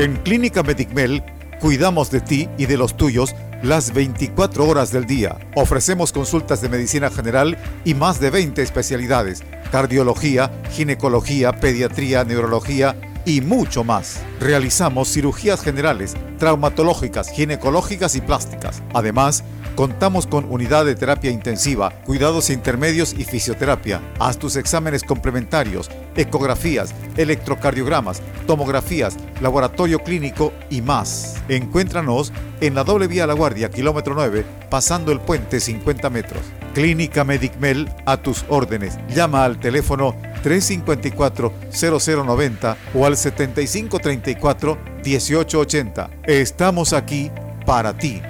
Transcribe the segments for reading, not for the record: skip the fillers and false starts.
En Clínica Medicmel cuidamos de ti y de los tuyos las 24 horas del día. Ofrecemos consultas de medicina general y más de 20 especialidades: cardiología, ginecología, pediatría, neurología y mucho más. Realizamos cirugías generales, traumatológicas, ginecológicas y plásticas. Además, contamos con unidad de terapia intensiva, cuidados intermedios y fisioterapia. Haz tus exámenes complementarios, ecografías, electrocardiogramas, tomografías, laboratorio clínico y más. Encuéntranos en la doble vía La Guardia, kilómetro 9, pasando el puente 50 metros. Clínica Medicmel, a tus órdenes. Llama al teléfono 354-0090 o al 7534-1880. Estamos aquí para ti.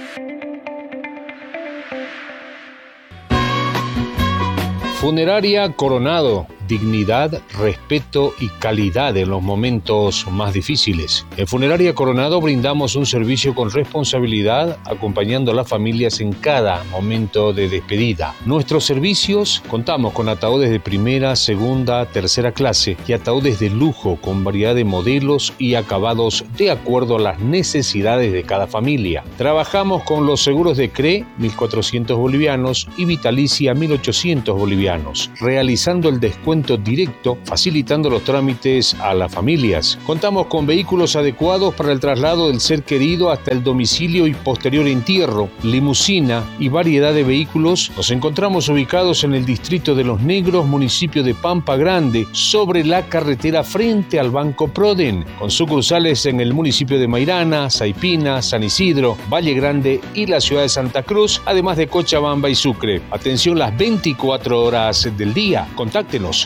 Funeraria Coronado. Dignidad, respeto y calidad en los momentos más difíciles. En Funeraria Coronado brindamos un servicio con responsabilidad, acompañando a las familias en cada momento de despedida. Nuestros servicios: contamos con ataúdes de primera, segunda, tercera clase y ataúdes de lujo con variedad de modelos y acabados de acuerdo a las necesidades de cada familia. Trabajamos con los seguros de CRE, 1.400 bolivianos, y Vitalicia, 1.800 bolivianos, realizando el descuento directo, facilitando los trámites a las familias. Contamos con vehículos adecuados para el traslado del ser querido hasta el domicilio y posterior entierro, limusina y variedad de vehículos. Nos encontramos ubicados en el distrito de Los Negros, municipio de Pampa Grande, sobre la carretera frente al Banco Proden, con sucursales en el municipio de Mairana, Saipina, San Isidro, Valle Grande y la ciudad de Santa Cruz, además de Cochabamba y Sucre. Atención las 24 horas del día. Contáctenos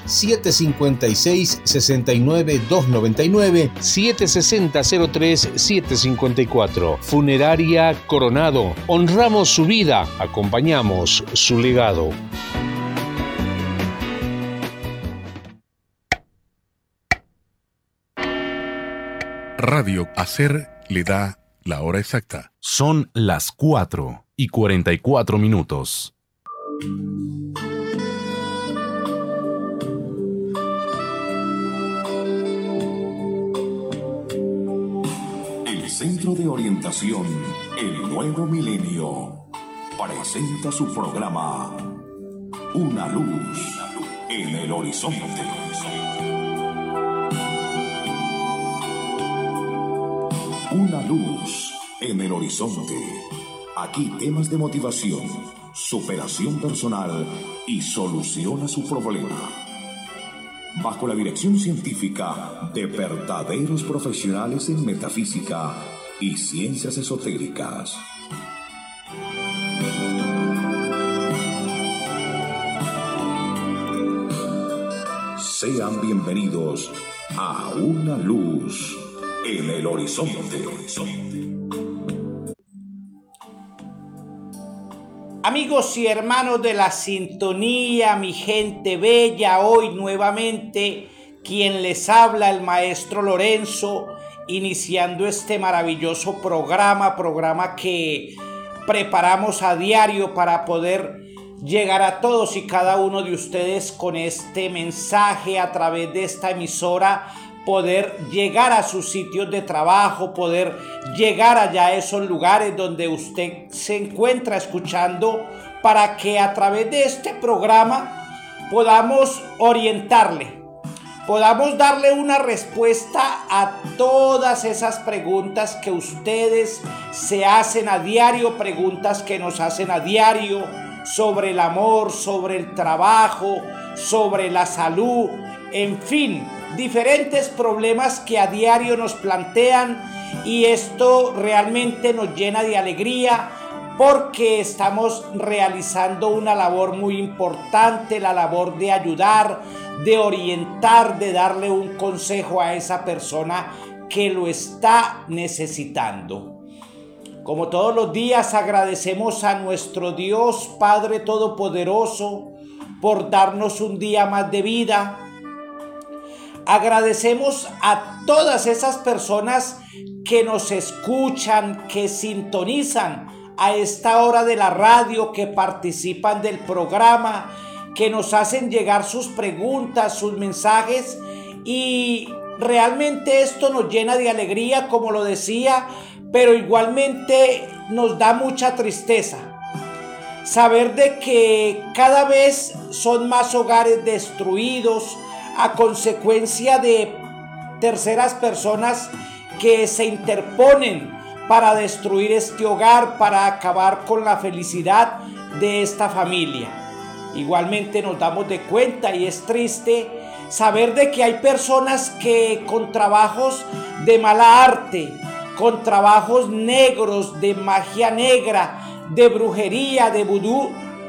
756-69-299, 760-03-754. Funeraria Coronado. Honramos su vida, acompañamos su legado. Radio Hacer le da la hora exacta. Son las 4:44. El Centro de Orientación El Nuevo Milenio presenta su programa Una Luz en el Horizonte. Una luz en el horizonte. Aquí temas de motivación, superación personal y solución a su problema. Bajo la dirección científica de verdaderos profesionales en metafísica y ciencias esotéricas. Sean bienvenidos a Una Luz en el Horizonte. Amigos y hermanos de la sintonía, mi gente bella, hoy nuevamente quien les habla, el maestro Lorenzo, iniciando este maravilloso programa que preparamos a diario para poder llegar a todos y cada uno de ustedes con este mensaje a través de esta emisora, poder llegar a sus sitios de trabajo, poder llegar allá a esos lugares donde usted se encuentra escuchando, para que a través de este programa podamos orientarle, podamos darle una respuesta a todas esas preguntas que ustedes se hacen a diario, preguntas que nos hacen a diario sobre el amor, sobre el trabajo, sobre la salud, en fin, diferentes problemas que a diario nos plantean, y esto realmente nos llena de alegría porque estamos realizando una labor muy importante, la labor de ayudar, de orientar, de darle un consejo a esa persona que lo está necesitando. Como todos los días, agradecemos a nuestro Dios Padre Todopoderoso por darnos un día más de vida. Agradecemos a todas esas personas que nos escuchan, que sintonizan a esta hora de la radio, que participan del programa, que nos hacen llegar sus preguntas, sus mensajes, y realmente esto nos llena de alegría, como lo decía, pero igualmente nos da mucha tristeza. Saber de que cada vez son más hogares destruidos a consecuencia de terceras personas que se interponen para destruir este hogar, para acabar con la felicidad de esta familia. Igualmente nos damos de cuenta, y es triste saber de que hay personas que con trabajos de mala arte, con trabajos negros, de magia negra, de brujería, de vudú,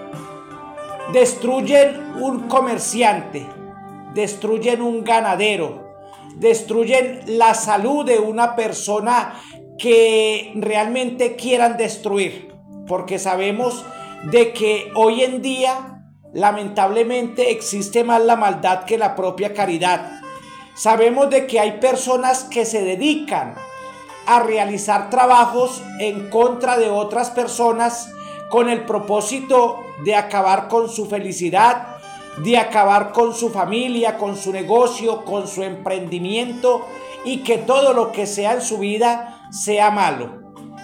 destruyen un comerciante, destruyen un ganadero, destruyen la salud de una persona que realmente quieran destruir, porque sabemos de que hoy en día lamentablemente existe más la maldad que la propia caridad. Sabemos de que hay personas que se dedican a realizar trabajos en contra de otras personas con el propósito de acabar con su felicidad, de acabar con su familia, con su negocio, con su emprendimiento, y que todo lo que sea en su vida sea malo.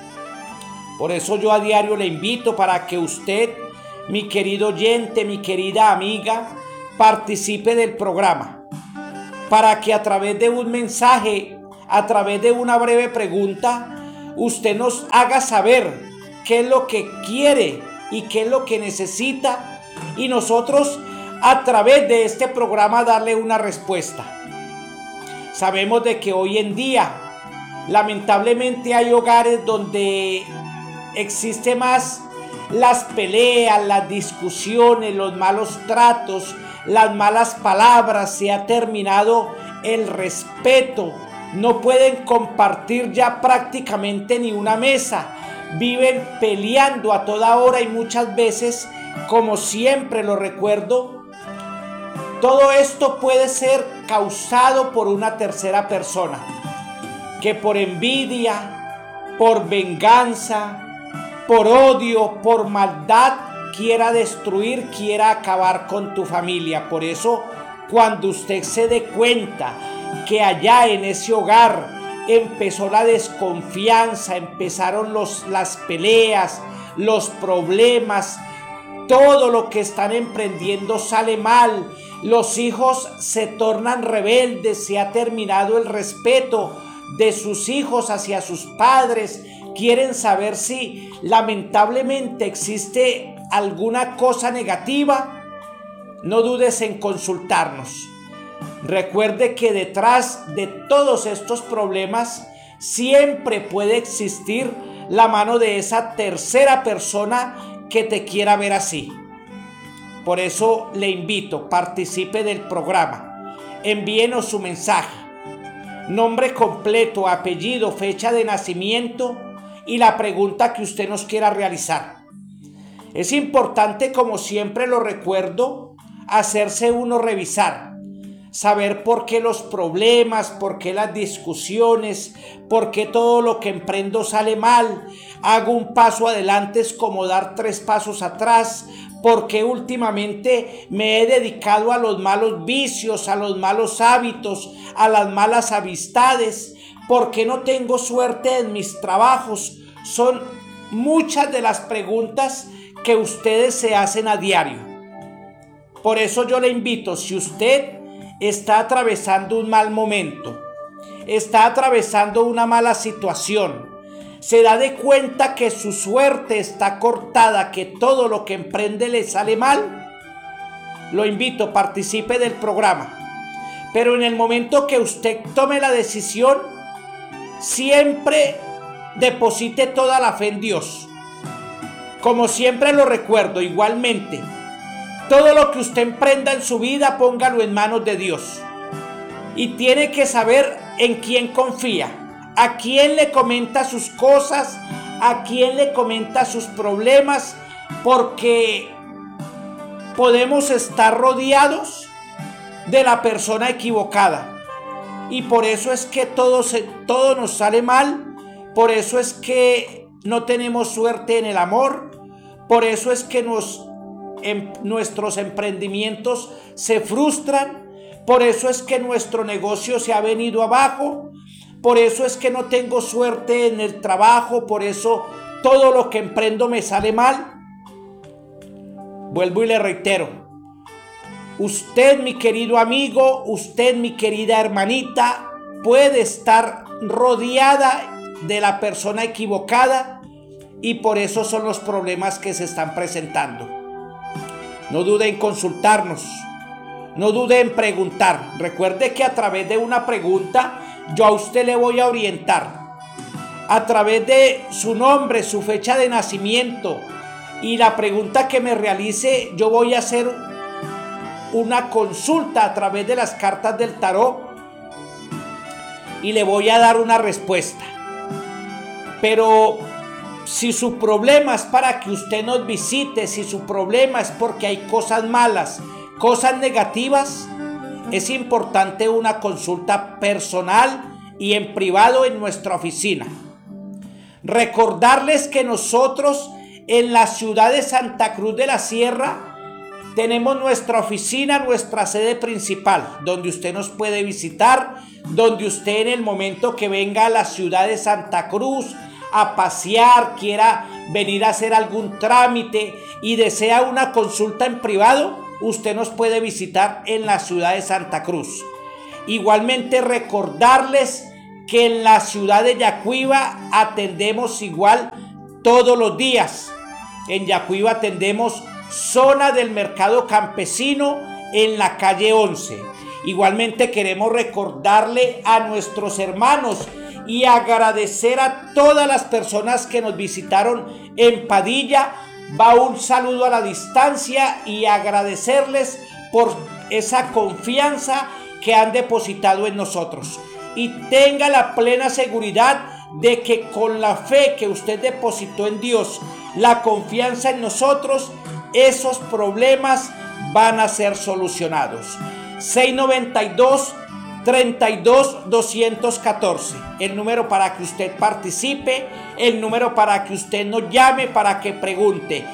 Por eso yo a diario le invito para que usted, mi querido oyente, mi querida amiga, participe del programa, para que a través de un mensaje, a través de una breve pregunta, usted nos haga saber qué es lo que quiere y qué es lo que necesita, y nosotros a través de este programa darle una respuesta. Sabemos de que hoy en día lamentablemente hay hogares donde existe más las peleas, las discusiones, los malos tratos, las malas palabras. Se ha terminado el respeto. No pueden compartir ya prácticamente ni una mesa. Viven peleando a toda hora, y muchas veces, como siempre lo recuerdo, todo esto puede ser causado por una tercera persona que por envidia, por venganza, por odio, por maldad quiera destruir, quiera acabar con tu familia. Por eso, cuando usted se dé cuenta que allá en ese hogar empezó la desconfianza, empezaron las peleas, los problemas, todo lo que están emprendiendo sale mal, los hijos se tornan rebeldes, se ha terminado el respeto de sus hijos hacia sus padres, quieren saber si lamentablemente existe alguna cosa negativa, no dudes en consultarnos. Recuerde que detrás de todos estos problemas siempre puede existir la mano de esa tercera persona que te quiera ver así. Por eso le invito, participe del programa, envíenos su mensaje, nombre completo, apellido, fecha de nacimiento y la pregunta que usted nos quiera realizar. Es importante, como siempre lo recuerdo, hacerse uno revisar, saber por qué los problemas, por qué las discusiones, por qué todo lo que emprendo sale mal. Hago un paso adelante es como dar 3 pasos atrás. ¿Por qué últimamente me he dedicado a los malos vicios, a los malos hábitos, a las malas amistades? ¿Por qué no tengo suerte en mis trabajos? Son muchas de las preguntas que ustedes se hacen a diario. Por eso yo le invito, si usted está atravesando un mal momento, está atravesando una mala situación, se da de cuenta que su suerte está cortada, que todo lo que emprende le sale mal, lo invito, participe del programa. Pero en el momento que usted tome la decisión, siempre deposite toda la fe en Dios. Como siempre lo recuerdo, igualmente, todo lo que usted emprenda en su vida, póngalo en manos de Dios. Y tiene que saber en quién confía. ¿A quién le comenta sus cosas? ¿A quién le comenta sus problemas? Porque podemos estar rodeados de la persona equivocada. Y por eso es que todo nos sale mal. Por eso es que no tenemos suerte en el amor. Por eso es que nuestros emprendimientos se frustran. Por eso es que nuestro negocio se ha venido abajo. Por eso es que no tengo suerte en el trabajo. Por eso todo lo que emprendo me sale mal. Vuelvo y le reitero. Usted, mi querido amigo, usted, mi querida hermanita, puede estar rodeada de la persona equivocada y por eso son los problemas que se están presentando. No dude en consultarnos. No dude en preguntar. Recuerde que a través de una pregunta yo a usted le voy a orientar. A través de su nombre, su fecha de nacimiento y la pregunta que me realice, yo voy a hacer una consulta a través de las cartas del tarot y le voy a dar una respuesta. Pero si su problema es para que usted nos visite, si su problema es porque hay cosas malas, cosas negativas, es importante una consulta personal y en privado en nuestra oficina. Recordarles que nosotros en la ciudad de Santa Cruz de la Sierra tenemos nuestra oficina, nuestra sede principal, donde usted nos puede visitar, donde usted en el momento que venga a la ciudad de Santa Cruz a pasear, quiera venir a hacer algún trámite y desea una consulta en privado, usted nos puede visitar en la ciudad de Santa Cruz. Igualmente recordarles que en la ciudad de Yacuiba atendemos igual todos los días. En Yacuiba atendemos zona del mercado campesino en la calle 11. Igualmente queremos recordarle a nuestros hermanos y agradecer a todas las personas que nos visitaron en Padilla. Va un saludo a la distancia y agradecerles por esa confianza que han depositado en nosotros. Y tenga la plena seguridad de que con la fe que usted depositó en Dios, la confianza en nosotros, esos problemas van a ser solucionados. 692-32-214, el número para que usted participe, el número para que usted nos llame, para que pregunte.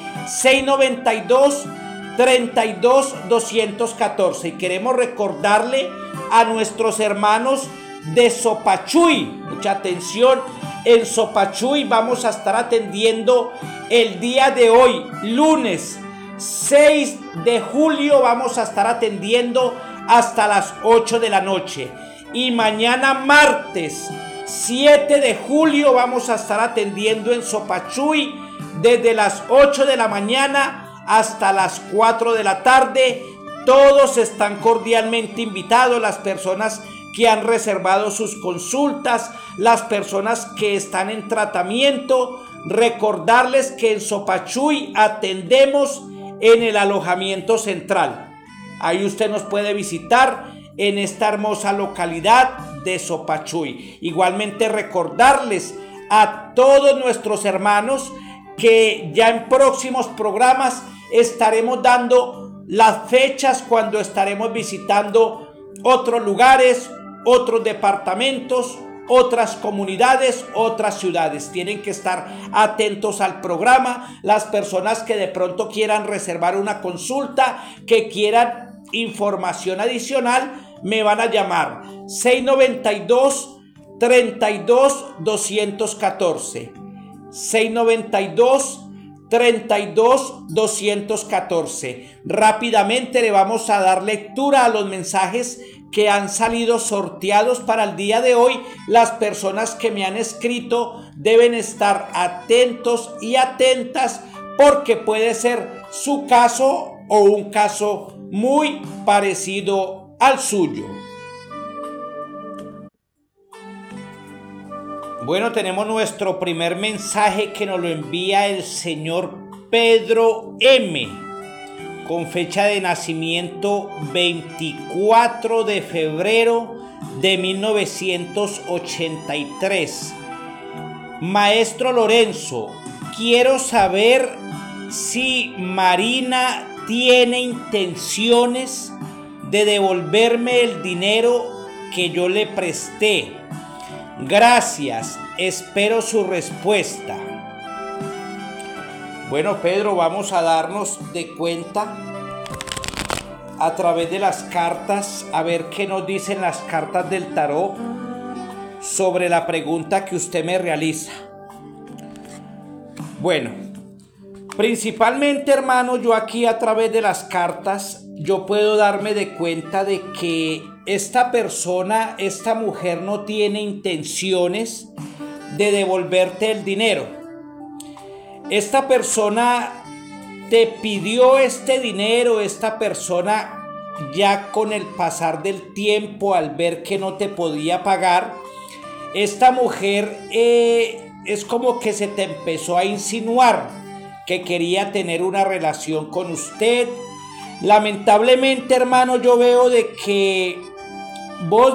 692-32-214. Y queremos recordarle a nuestros hermanos de Sopachuy, mucha atención, en Sopachuy vamos a estar atendiendo el día de hoy, lunes 6 de julio, vamos a estar atendiendo hasta las 8 de la noche. Y mañana martes 7 de julio vamos a estar atendiendo en Sopachuy desde las 8 de la mañana hasta las 4 de la tarde. Todos están cordialmente invitados, las personas que han reservado sus consultas, las personas que están en tratamiento. Recordarles que en Sopachuy atendemos en el alojamiento central. Ahí usted nos puede visitar en esta hermosa localidad de Sopachuy. Igualmente recordarles a todos nuestros hermanos que ya en próximos programas estaremos dando las fechas cuando estaremos visitando otros lugares, otros departamentos, otras comunidades, otras ciudades. Tienen que estar atentos al programa. Las personas que de pronto quieran reservar una consulta, que quieran información adicional, me van a llamar 692-32-214. 692-32-214. Rápidamente le vamos a dar lectura a los mensajes que han salido sorteados para el día de hoy. Las personas que me han escrito deben estar atentos y atentas porque puede ser su caso o un caso muy parecido al suyo. Bueno, tenemos nuestro primer mensaje que nos lo envía el señor Pedro M, con fecha de nacimiento 24 de febrero de 1983. Maestro Lorenzo, quiero saber si Marina tiene intenciones de devolverme el dinero que yo le presté. Gracias, espero su respuesta. Bueno, Pedro, vamos a darnos de cuenta a través de las cartas, a ver qué nos dicen las cartas del tarot sobre la pregunta que usted me realiza. Bueno, principalmente, hermano, yo aquí a través de las cartas, yo puedo darme de cuenta de que esta persona, esta mujer no tiene intenciones de devolverte el dinero. Esta persona te pidió este dinero, esta persona ya con el pasar del tiempo, al ver que no te podía pagar, esta mujer es como que se te empezó a insinuar que quería tener una relación con usted. Lamentablemente, hermano, yo veo de que vos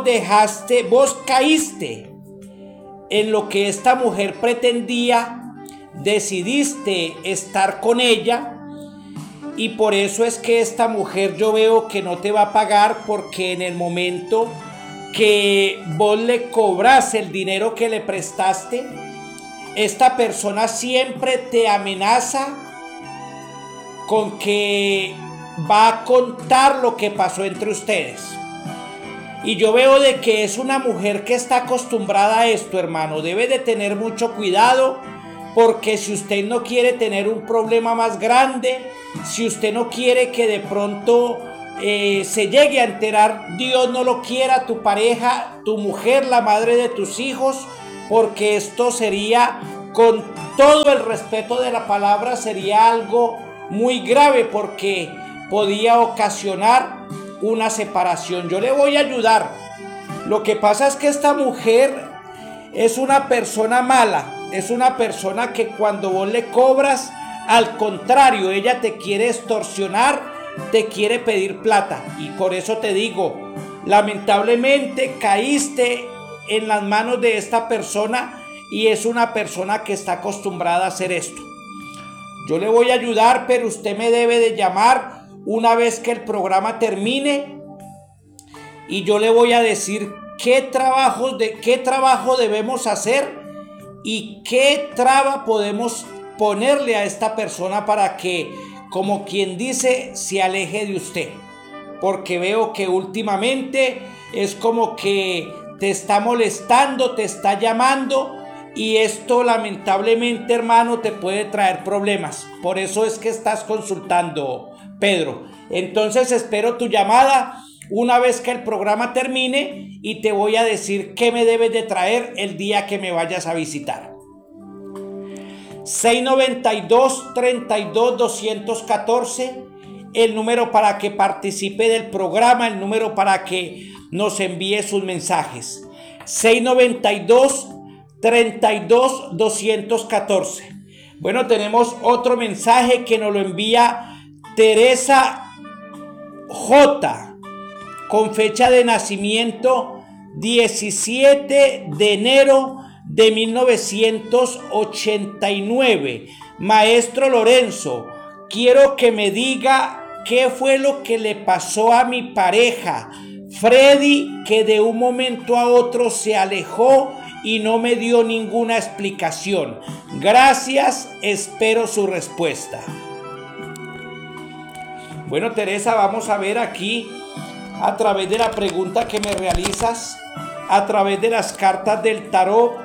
caíste en lo que esta mujer pretendía, decidiste estar con ella. Y por eso es que esta mujer yo veo que no te va a pagar, porque en el momento que vos le cobras el dinero que le prestaste, esta persona siempre te amenaza con que va a contar lo que pasó entre ustedes. Y yo veo de que es una mujer que está acostumbrada a esto, hermano. Debe de tener mucho cuidado, porque si usted no quiere tener un problema más grande, si usted no quiere que de pronto se llegue a enterar, Dios no lo quiera, tu pareja, tu mujer, la madre de tus hijos, porque esto sería, con todo el respeto de la palabra, sería algo muy grave, porque podía ocasionar una separación. Yo le voy a ayudar. Lo que pasa es que esta mujer es una persona mala, es una persona que cuando vos le cobras, al contrario, ella te quiere extorsionar, te quiere pedir plata. Y por eso te digo, lamentablemente caíste en las manos de esta persona, y es una persona que está acostumbrada a hacer esto. Yo le voy a ayudar, pero usted me debe de llamar una vez que el programa termine, y yo le voy a decir qué trabajo debemos hacer y qué traba podemos ponerle a esta persona para que, como quien dice, se aleje de usted. Porque veo que últimamente es como que te está molestando, te está llamando, y esto lamentablemente, hermano, te puede traer problemas. Por eso es que estás consultando, Pedro. Entonces espero tu llamada una vez que el programa termine, y te voy a decir qué me debes de traer el día que me vayas a visitar. 692-32-214, el número para que participe del programa, el número para que nos envíe sus mensajes. 692-32-214. Bueno, tenemos otro mensaje que nos lo envía Teresa J, con fecha de nacimiento 17 de enero de 1989. Maestro Lorenzo, quiero que me diga qué fue lo que le pasó a mi pareja Freddy, que de un momento a otro se alejó y no me dio ninguna explicación. Gracias, espero su respuesta. Bueno, Teresa, vamos a ver aquí, a través de la pregunta que me realizas, a través de las cartas del tarot.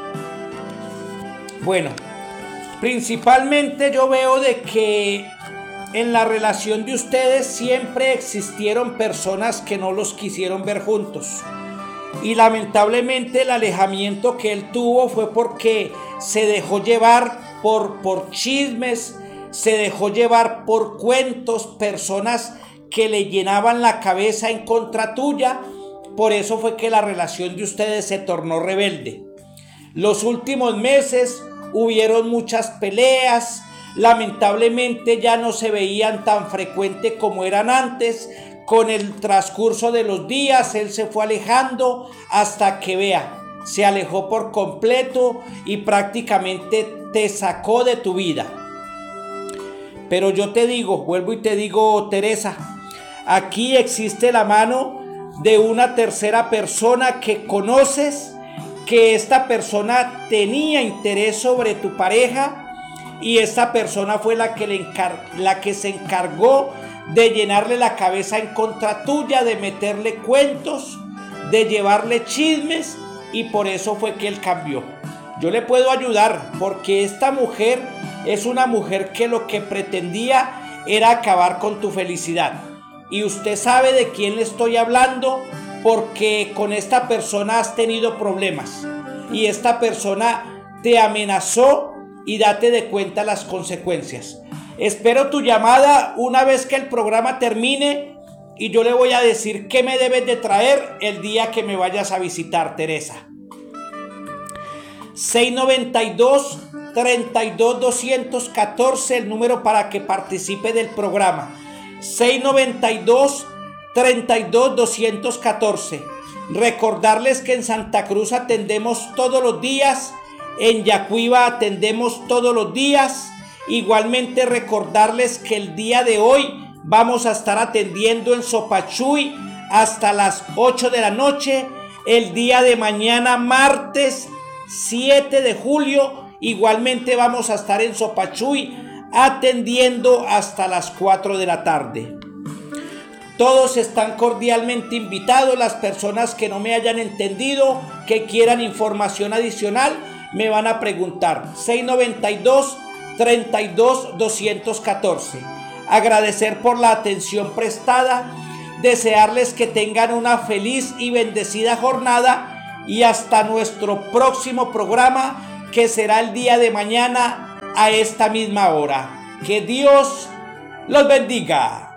Bueno, principalmente yo veo de que en la relación de ustedes siempre existieron personas que no los quisieron ver juntos. Y lamentablemente el alejamiento que él tuvo fue porque se dejó llevar por chismes, se dejó llevar por cuentos, personas que le llenaban la cabeza en contra tuya. Por eso fue que la relación de ustedes se tornó rebelde. Los últimos meses hubieron muchas peleas, lamentablemente ya no se veían tan frecuente como eran antes. Con el transcurso de los días él se fue alejando hasta que se alejó por completo y prácticamente te sacó de tu vida. Pero yo te digo, vuelvo y te digo, Teresa, aquí existe la mano de una tercera persona que conoces, que esta persona tenía interés sobre tu pareja, y esta persona fue la que se encargó de llenarle la cabeza en contra tuya, de meterle cuentos, de llevarle chismes, y por eso fue que él cambió. Yo le puedo ayudar porque esta mujer es una mujer que lo que pretendía era acabar con tu felicidad. Y usted sabe de quién le estoy hablando porque con esta persona has tenido problemas. Y esta persona te amenazó y date de cuenta las consecuencias. Espero tu llamada una vez que el programa termine y yo le voy a decir qué me debes de traer el día que me vayas a visitar, Teresa. 692-32-214, el número para que participe del programa. 692-32-214. Recordarles que en Santa Cruz atendemos todos los días, en Yacuiba atendemos todos los días. Igualmente recordarles que el día de hoy vamos a estar atendiendo en Sopachuy hasta las 8 de la noche. El día de mañana, martes 7 de julio, igualmente vamos a estar en Sopachuy atendiendo hasta las 4 de la tarde. Todos están cordialmente invitados. Las personas que no me hayan entendido, que quieran información adicional, me van a preguntar. 692-32-214. Agradecer por la atención prestada, desearles que tengan una feliz y bendecida jornada y hasta nuestro próximo programa, que será el día de mañana a esta misma hora. Que Dios los bendiga.